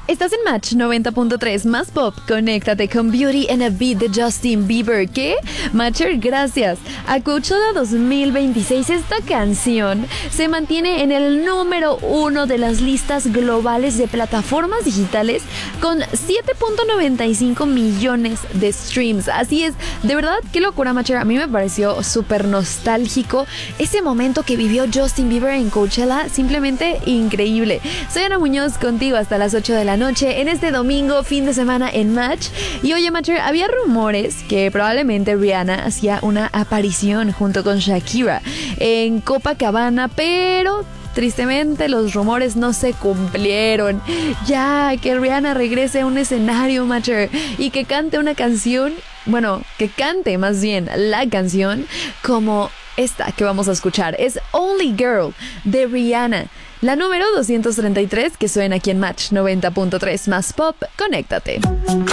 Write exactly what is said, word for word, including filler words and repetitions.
Estás en Match noventa punto tres más pop. Conéctate con Beauty and a Beat de Justin Bieber. ¿Qué? Matcher, gracias. A Coachella dos mil veintiséis, esta canción se mantiene en el número uno de las listas globales de plataformas digitales con siete punto noventa y cinco millones de streams. Así es, de verdad, qué locura, Matcher. A mí me pareció súper nostálgico ese momento que vivió Justin Bieber en Coachella. Simplemente increíble. Soy Ana Muñoz, contigo hasta las ocho de la noche en este domingo, fin de semana en Match. Y oye, Matcher, había rumores que probablemente Rihanna hacía una aparición junto con Shakira en Copacabana, pero tristemente los rumores no se cumplieron. Ya, que Rihanna regrese a un escenario, Matcher, y que cante una canción, bueno, que cante más bien la canción como esta que vamos a escuchar. Es Only Girl de Rihanna, la número doscientos treinta y tres que suena aquí en Match noventa punto tres más pop. Conéctate.